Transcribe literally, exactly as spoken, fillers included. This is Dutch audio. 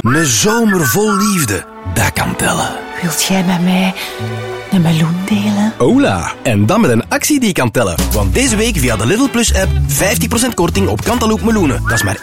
Een zomer vol liefde. Dat kan tellen. Wilt jij met mij een meloen delen? Hola! En dan met een actie die kan tellen. Want deze week via de Lidl Plus app vijftig procent korting op Cantaloupe meloenen. Dat is maar